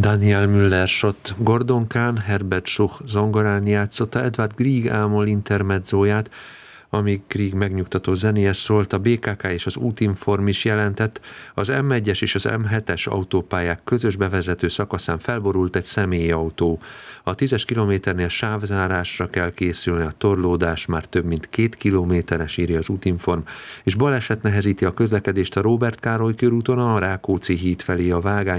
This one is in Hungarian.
Daniel Müller Schott Gordonkán, Herbert Schuch zongorán játszotta, Edvard Grieg ámol intermedzóját, amíg Grieg megnyugtató zenéje szólt, a BKK és az Útinform is jelentett, az M1-es és az M7-es autópályák közös bevezető szakaszán felborult egy személyautó. A 10-es kilométernél sávzárásra kell készülni, a torlódás már több mint 2 kilométeres, írja az Útinform, és baleset nehezíti a közlekedést a Róbert Károly körúton a Rákóczi híd felé a Vágány